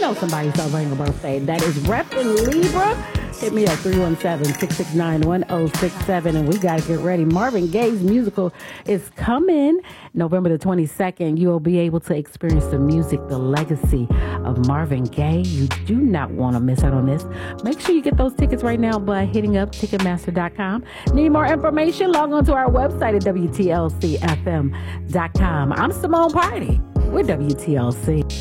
know somebody's celebrating a birthday. That is Reppin' Libra. Hit me up, 317-669-1067. And we got to get ready. Marvin Gaye's musical is coming November the 22nd. You will be able to experience the music, the legacy of Marvin Gaye. You do not want to miss out on this. Make sure you get those tickets right now by hitting up Ticketmaster.com. Need more information? Log on to our website at WTLCFM.com. I'm Simone Party with WTLC.